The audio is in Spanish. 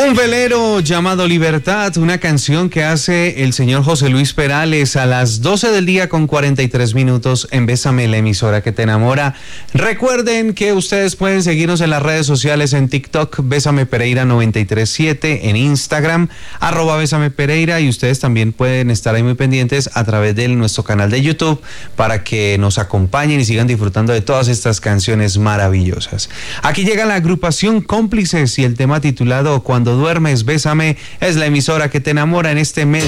Un velero llamado Libertad, una canción que hace el señor José Luis Perales a las 12 del día con 43 minutos en Bésame, la emisora que te enamora. Recuerden que ustedes pueden seguirnos en las redes sociales, en TikTok, Bésame Pereira 937, en Instagram, @Bésame Pereira, y ustedes también pueden estar ahí muy pendientes a través de nuestro canal de YouTube para que nos acompañen y sigan disfrutando de todas estas canciones maravillosas. Aquí llega la agrupación Cómplices y el tema titulado Cuando duermes, bésame, es la emisora que te enamora en este mes